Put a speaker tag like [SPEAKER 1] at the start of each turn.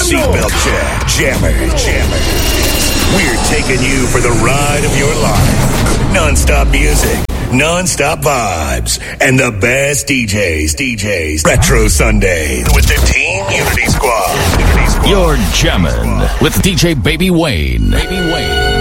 [SPEAKER 1] Seatbelt check. Jammer. We're taking you for the ride of your life. Non-stop music, non-stop vibes, and the best DJs. Retro Sunday with the Team Unity Squad.
[SPEAKER 2] You're jamming with DJ Baby Wayne.